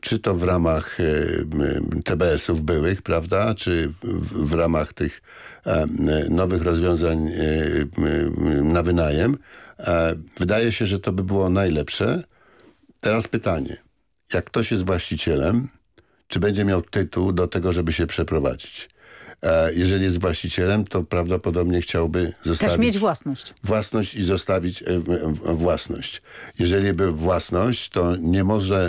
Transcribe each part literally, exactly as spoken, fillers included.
czy to w ramach T B S-ów byłych, prawda, czy w, w ramach tych nowych rozwiązań na wynajem. Wydaje się, że to by było najlepsze. Teraz pytanie. Jak ktoś jest właścicielem, czy będzie miał tytuł do tego, żeby się przeprowadzić? Jeżeli jest właścicielem, to prawdopodobnie chciałby zostawić... Też mieć własność. Własność i zostawić własność. Jeżeli by własność, to nie może,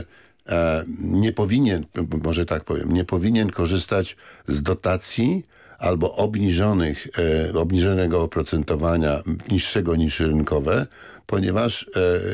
nie powinien, może tak powiem, nie powinien korzystać z dotacji albo obniżonych, obniżonego oprocentowania, niższego niż rynkowe, ponieważ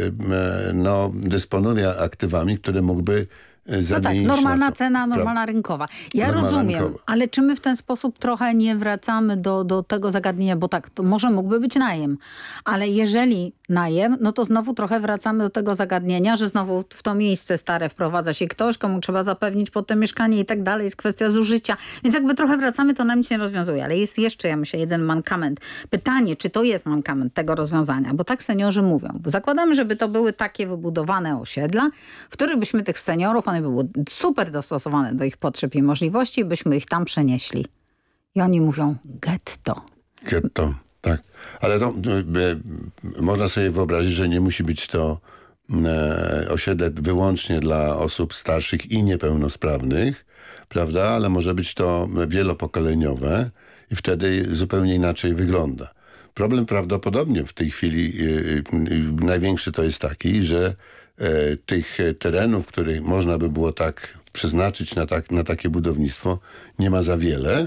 no, dysponuje aktywami, które mógłby no tak, normalna cena, normalna rynkowa. Ja normalna rozumiem, rynkowa. Ale czy my w ten sposób trochę nie wracamy do, do tego zagadnienia, bo tak, to może mógłby być najem, ale jeżeli najem, no to znowu trochę wracamy do tego zagadnienia, że znowu w to miejsce stare wprowadza się ktoś, komu trzeba zapewnić potem mieszkanie i tak dalej, jest kwestia zużycia. Więc jakby trochę wracamy, to nam nic nie rozwiązuje. Ale jest jeszcze, ja myślę, jeden mankament. Pytanie, czy to jest mankament tego rozwiązania, bo tak seniorzy mówią. Bo zakładamy, żeby to były takie wybudowane osiedla, w których byśmy tych seniorów, one były super dostosowane do ich potrzeb i możliwości, byśmy ich tam przenieśli. I oni mówią getto. Getto, tak. Ale no, e, można sobie wyobrazić, że nie musi być to e, osiedle wyłącznie dla osób starszych i niepełnosprawnych, prawda? Ale może być to wielopokoleniowe i wtedy zupełnie inaczej wygląda. Problem prawdopodobnie w tej chwili e, e, największy to jest taki, że e, tych terenów, które można by było tak przeznaczyć na, tak, na takie budownictwo, nie ma za wiele.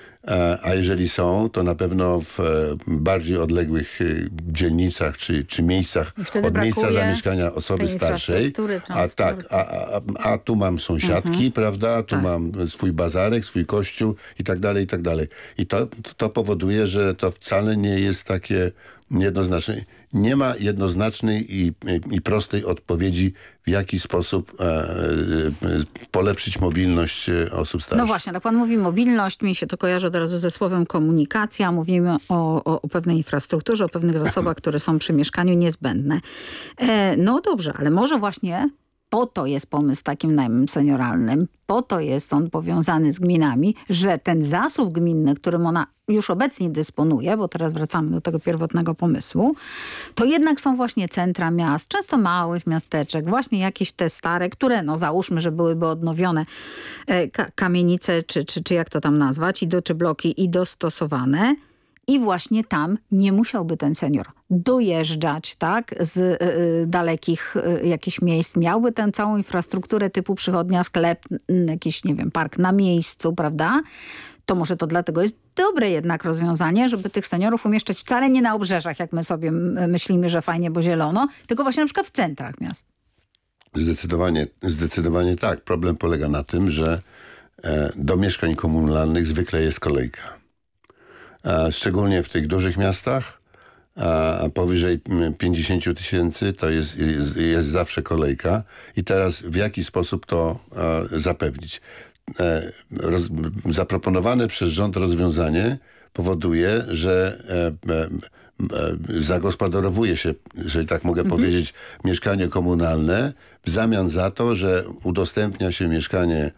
A jeżeli są, to na pewno w bardziej odległych dzielnicach czy, czy miejscach od miejsca zamieszkania osoby starszej. A tak, a, a, a tu mam sąsiadki, mhm. prawda? A tu tak. mam swój bazarek, swój kościół i tak dalej, i tak dalej. I to, to powoduje, że to wcale nie jest takie jednoznaczne. Nie ma jednoznacznej i, i prostej odpowiedzi, w jaki sposób e, e, polepszyć mobilność osób starszych. No właśnie, jak pan mówi mobilność, mi się to kojarzy od razu ze słowem komunikacja. Mówimy o, o, o pewnej infrastrukturze, o pewnych zasobach, które są przy mieszkaniu niezbędne. E, no dobrze, ale może właśnie po to jest pomysł takim najmem senioralnym, po to jest on powiązany z gminami, że ten zasób gminny, którym ona już obecnie dysponuje, bo teraz wracamy do tego pierwotnego pomysłu, to jednak są właśnie centra miast, często małych miasteczek, właśnie jakieś te stare, które no załóżmy, że byłyby odnowione ka kamienice, czy, czy, czy jak to tam nazwać, i do, czy bloki i dostosowane. I właśnie tam nie musiałby ten senior dojeżdżać, tak, z y, dalekich y, jakichś miejsc. Miałby tę całą infrastrukturę typu przychodnia, sklep, y, jakiś, nie wiem, park na miejscu, prawda? To może to dlatego jest dobre jednak rozwiązanie, żeby tych seniorów umieszczać wcale nie na obrzeżach, jak my sobie myślimy, że fajnie, bo zielono, tylko właśnie na przykład w centrach miast. Zdecydowanie, zdecydowanie tak. Problem polega na tym, że e, do mieszkań komunalnych zwykle jest kolejka. Szczególnie w tych dużych miastach, a powyżej pięćdziesiąt tysięcy to jest, jest, jest zawsze kolejka. I teraz w jaki sposób to e, zapewnić? E, roz, zaproponowane przez rząd rozwiązanie powoduje, że e, e, e, zagospodarowuje się, jeżeli tak mogę mhm. powiedzieć, mieszkanie komunalne w zamian za to, że udostępnia się mieszkanie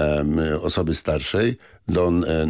osoby starszej do,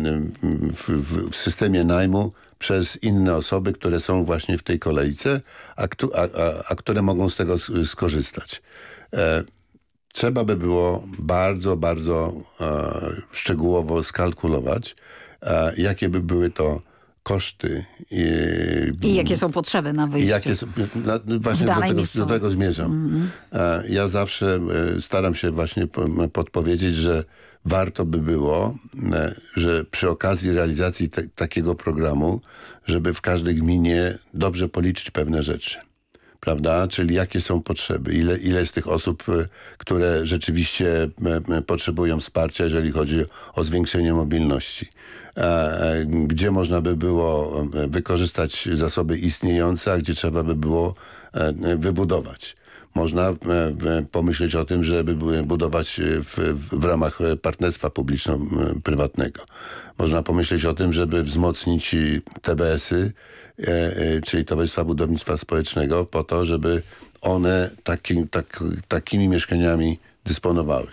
w, w, w systemie najmu przez inne osoby, które są właśnie w tej kolejce, a, a, a, a które mogą z tego skorzystać. E, trzeba by było bardzo, bardzo e, szczegółowo skalkulować, e, jakie by były to koszty. I, I jakie są potrzeby na wyjście. Jakie są, na, właśnie do tego, do tego zmierzam. Mm-hmm. Ja zawsze staram się właśnie podpowiedzieć, że warto by było, że przy okazji realizacji te, takiego programu, żeby w każdej gminie dobrze policzyć pewne rzeczy. Prawda? Czyli jakie są potrzeby, ile, ile jest tych osób, które rzeczywiście potrzebują wsparcia, jeżeli chodzi o zwiększenie mobilności. Gdzie można by było wykorzystać zasoby istniejące, a gdzie trzeba by było wybudować. Można pomyśleć o tym, żeby budować w, w ramach partnerstwa publiczno-prywatnego. Można pomyśleć o tym, żeby wzmocnić T B S-y, czyli Towarzystwa Budownictwa Społecznego, po to, żeby one taki, tak, takimi mieszkaniami dysponowały.